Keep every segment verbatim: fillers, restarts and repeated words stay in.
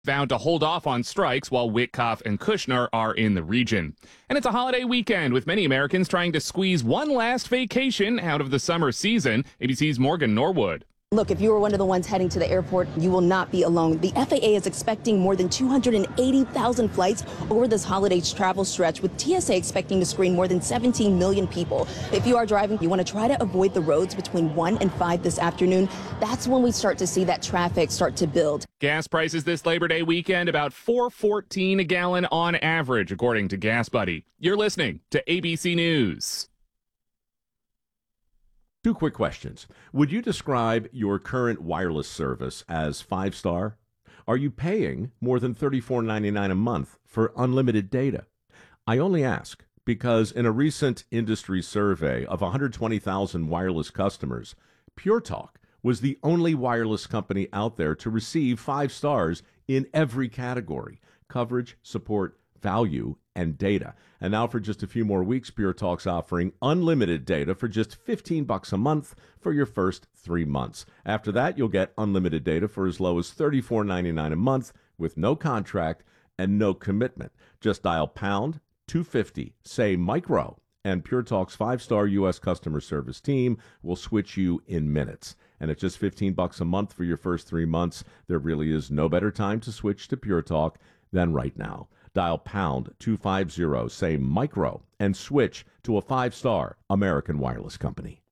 vowed to hold off on strikes while Witkoff and Kushner are in the region. And it's a holiday weekend with many Americans trying to squeeze one last vacation out of the summer season. A B C's Morgan Norwood. Look, if you were one of the ones heading to the airport, you will not be alone. The F A A is expecting more than two hundred eighty thousand flights over this holiday travel stretch, with T S A expecting to screen more than seventeen million people. If you are driving, you want to try to avoid the roads between one and five this afternoon. That's when we start to see that traffic start to build. Gas prices this Labor Day weekend about four fourteen a gallon on average, according to Gas Buddy. You're listening to A B C News. Two quick questions. Would you describe your current wireless service as five-star? Are you paying more than thirty-four ninety-nine a month for unlimited data? I only ask because in a recent industry survey of one hundred twenty thousand wireless customers, Pure Talk was the only wireless company out there to receive five stars in every category: coverage, support, value, and data. And now for just a few more weeks, Pure Talk's offering unlimited data for just fifteen bucks a month for your first three months. After that, you'll get unlimited data for as low as thirty-four ninety-nine a month with no contract and no commitment. Just dial pound two fifty, say micro, and Pure Talk's five-star U S customer service team will switch you in minutes. And at just fifteen bucks a month for your first three months, there really is no better time to switch to Pure Talk than right now. Dial pound two fifty, say micro, and switch to a five-star American wireless company.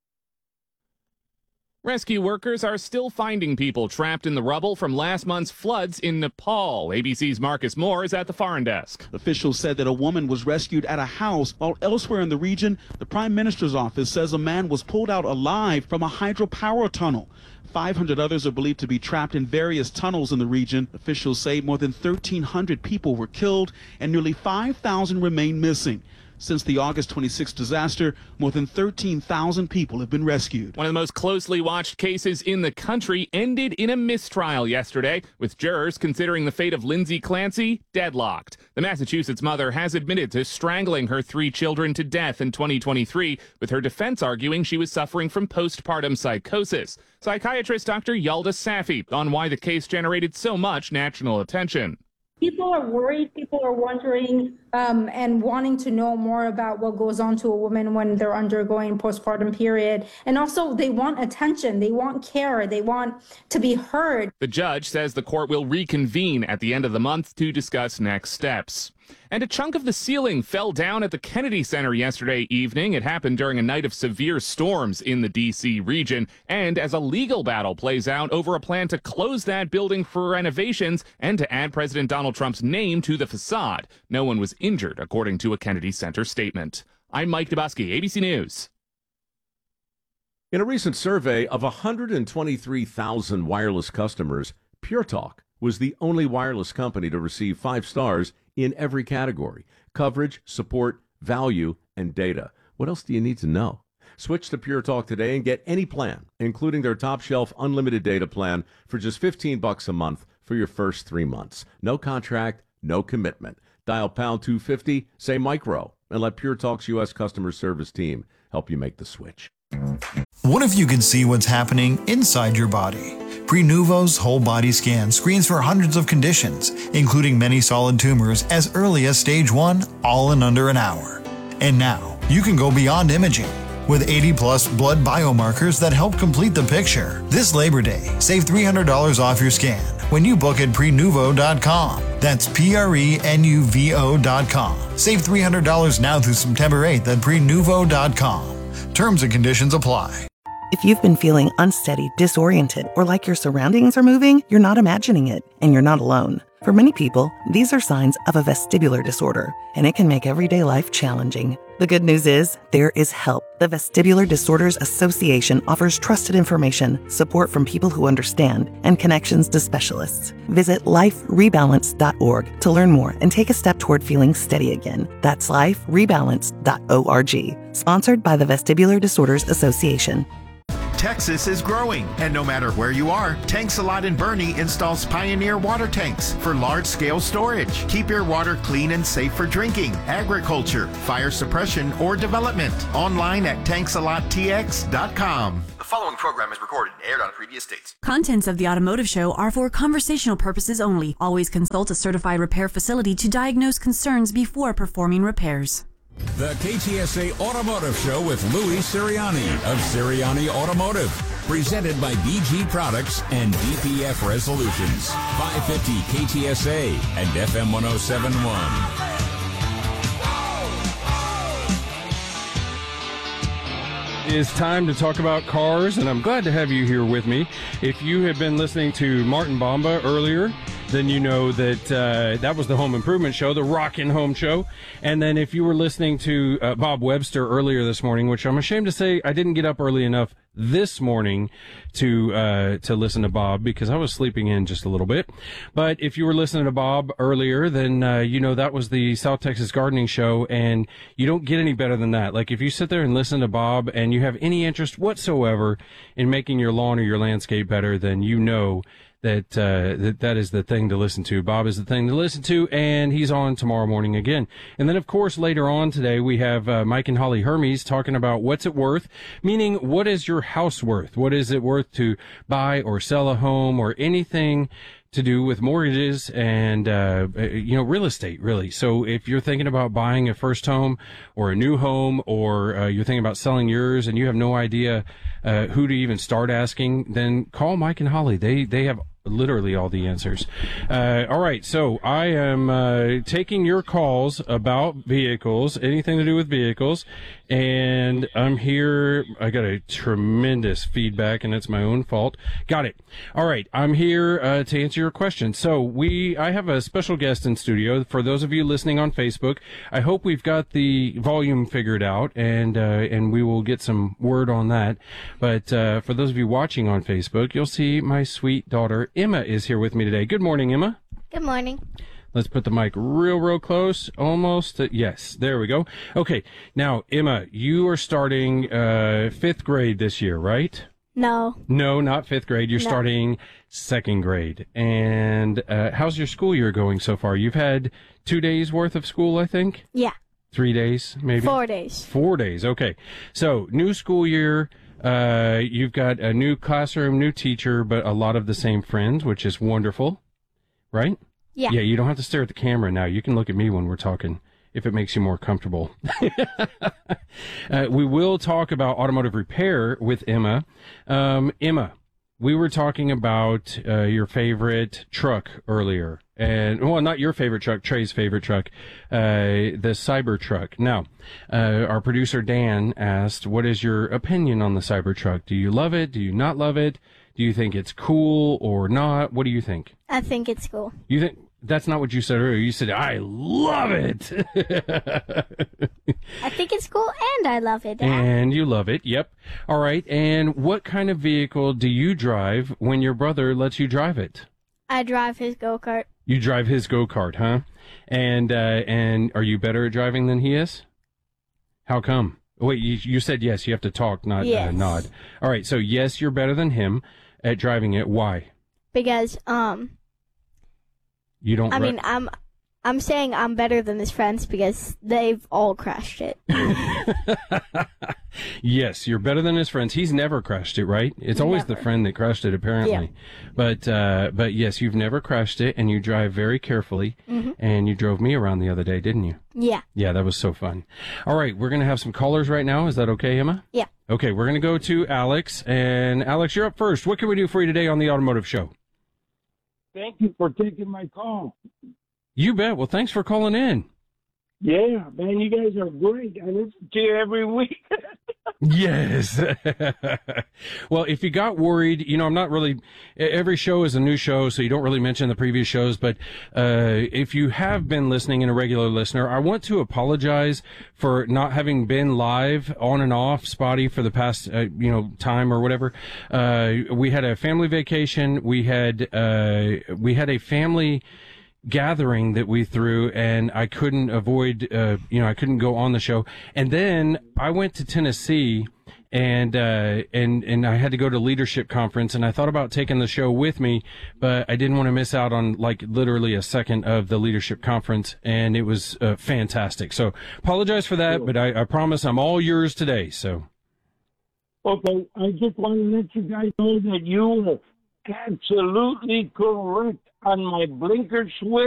Rescue workers are still finding people trapped in the rubble from last month's floods in Nepal. A B C's Marcus Moore is at the foreign desk. Officials said that a woman was rescued at a house, while elsewhere in the region, the Prime Minister's office says a man was pulled out alive from a hydropower tunnel. five hundred others are believed to be trapped in various tunnels in the region. Officials say more than thirteen hundred people were killed and nearly five thousand remain missing. Since the August twenty-sixth disaster, more than thirteen thousand people have been rescued. One of the most closely watched cases in the country ended in a mistrial yesterday, with jurors considering the fate of Lindsay Clancy deadlocked. The Massachusetts mother has admitted to strangling her three children to death in twenty twenty-three, with her defense arguing she was suffering from postpartum psychosis. Psychiatrist Doctor Yalda Safi on why the case generated so much national attention. People are worried, people are wondering um, and wanting to know more about what goes on to a woman when they're undergoing postpartum period. And also they want attention, they want care, they want to be heard. The judge says the court will reconvene at the end of the month to discuss next steps. And a chunk of the ceiling fell down at the Kennedy Center yesterday evening. It happened during a night of severe storms in the D C region, and as a legal battle plays out over a plan to close that building for renovations and to add President Donald Trump's name to the facade. No one was injured, according to a Kennedy Center statement. I'm Mike Dubusky, A B C News. In a recent survey of one hundred twenty-three thousand wireless customers, Pure Talk was the only wireless company to receive five stars in every category: coverage, support, value, and data. What else do you need to know? Switch to Pure Talk today and get any plan, including their top shelf unlimited data plan, for just fifteen bucks a month for your first three months. No contract, no commitment. Dial pound two fifty, say micro, and let Pure Talk's U S customer service team help you make the switch. What if you could see what's happening inside your body? Prenuvo's whole body scan screens for hundreds of conditions, including many solid tumors as early as stage one, all in under an hour. And now, you can go beyond imaging. With eighty plus blood biomarkers that help complete the picture. This Labor Day, save three hundred dollars off your scan when you book at prenuvo dot com. That's P R E N U V O dot com. Save three hundred dollars now through September eighth at prenuvo dot com. Terms and conditions apply. If you've been feeling unsteady, disoriented, or like your surroundings are moving, you're not imagining it, and you're not alone. For many people, these are signs of a vestibular disorder, and it can make everyday life challenging. The good news is, there is help. The Vestibular Disorders Association offers trusted information, support from people who understand, and connections to specialists. Visit life rebalance dot org to learn more and take a step toward feeling steady again. That's life rebalance dot org. Sponsored by the Vestibular Disorders Association. Texas is growing, and no matter where you are, Tanks a Lot in Boerne installs Pioneer water tanks for large-scale storage. Keep your water clean and safe for drinking, agriculture, fire suppression, or development. Online at tanks a lot t x dot com. following program is recorded and aired on previous dates. Contents of the Automotive Show are for conversational purposes only. Always consult a certified repair facility to diagnose concerns before performing repairs. The K T S A Automotive Show with Louis Sirianni of Sirianni Automotive. Presented by B G Products and D P F Resolutions. five fifty K T S A and F M one oh seven point one. It's time to talk about cars, and I'm glad to have you here with me. If you have been listening to Martin Bamba earlier, then you know that uh, that was the Home Improvement Show, the Rockin' Home Show. And then if you were listening to uh, Bob Webster earlier this morning, which I'm ashamed to say I didn't get up early enough this morning to uh, to listen to Bob because I was sleeping in just a little bit. But if you were listening to Bob earlier, then uh, you know that was the South Texas Gardening Show, and you don't get any better than that. Like if you sit there and listen to Bob and you have any interest whatsoever in making your lawn or your landscape better, then you know that uh, that that is the thing to listen to. Bob is the thing to listen to, and he's on tomorrow morning again. And then, of course, later on today, we have uh, Mike and Holly Hermes talking about what's it worth, meaning what is your house worth? What is it worth to buy or sell a home or anything to do with mortgages and, uh, you know, real estate, really. So if you're thinking about buying a first home or a new home, or uh, you're thinking about selling yours and you have no idea uh, who to even start asking, then call Mike and Holly. They, they have literally all the answers. Uh, all right. So I am uh, taking your calls about vehicles, anything to do with vehicles. And I'm here. I got a tremendous feedback, and it's my own fault. Got it. All right. I'm here uh, to answer your question. So we, I have a special guest in studio. For those of you listening on Facebook, I hope we've got the volume figured out, and uh, and we will get some word on that. But uh, for those of you watching on Facebook, you'll see my sweet daughter Emma is here with me today. Good morning, Emma. Good morning. Let's put the mic real, real close. Almost. Uh, yes, there we go. Okay. Now, Emma, you are starting uh, fifth grade this year, right? No. No, not fifth grade. You're No. starting second grade. And uh, how's your school year going so far? You've had two days worth of school, I think? Yeah. Three days, maybe? Four days. Four days. Okay. So, new school year. Uh, you've got a new classroom, new teacher, but a lot of the same friends, which is wonderful, right? Yeah. Yeah, you don't have to stare at the camera now. You can look at me when we're talking, if it makes you more comfortable. uh, we will talk about automotive repair with Emma. Um, Emma, we were talking about uh, your favorite truck earlier. And, well, not your favorite truck, Trey's favorite truck, uh, the Cybertruck. Now, uh, our producer Dan asked, what is your opinion on the Cybertruck? Do you love it? Do you not love it? Do you think it's cool or not? What do you think? I think it's cool. You think that's not what you said earlier? You said, I love it. I think it's cool and I love it. Dad. And you love it. Yep. All right. And what kind of vehicle do you drive when your brother lets you drive it? I drive his go-kart. You drive his go-kart, huh? And, uh, and are you better at driving than he is? How come? Wait, you, you said yes. You have to talk, not Yes. uh, nod. All right. So yes, you're better than him at driving it. Why? Because, um, You don't. I ri- mean, I'm, I'm saying I'm better than his friends because they've all crashed it. Yes, you're better than his friends. He's never crashed it, right? It's always the Never. friend that crashed it, apparently. Yeah. But uh, but yes, you've never crashed it, and you drive very carefully. Mhm. And you drove me around the other day, didn't you? Yeah. Yeah, that was so fun. All right, we're gonna have some callers right now. Is that okay, Emma? Yeah. Okay, we're gonna go to Alex, and Alex, you're up first. What can we do for you today on the Automotive Show? Thank you for taking my call. You bet. Well, thanks for calling in. Yeah, man, you guys are great. I listen to you every week. Yes. Well, if you got worried, you know, I'm not really, every show is a new show, so you don't really mention the previous shows, but uh, if you have been listening and a regular listener, I want to apologize for not having been live on and off Spotty for the past, uh, you know, time or whatever. Uh, we had a family vacation. We had, uh, we had a family gathering that we threw, and I couldn't avoid, uh, you know, I couldn't go on the show. And then I went to Tennessee, and uh, and and I had to go to leadership conference, and I thought about taking the show with me, but I didn't want to miss out on like literally a second of the leadership conference, and it was uh, fantastic. So apologize for that, but I, I promise I'm all yours today. So. Okay, I just want to let you guys know that you were absolutely correct on my blinker switch.